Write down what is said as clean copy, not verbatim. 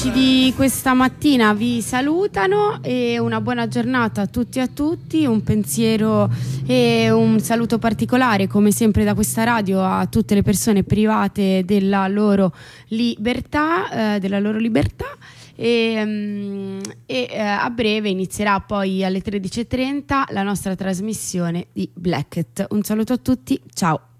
amici di questa mattina vi salutano e una buona giornata a tutti e a tutti, un pensiero e un saluto particolare come sempre da questa radio a tutte le persone private della loro libertà, e a breve inizierà poi alle 13:30 la nostra trasmissione di Black Hat. Un saluto a tutti, ciao.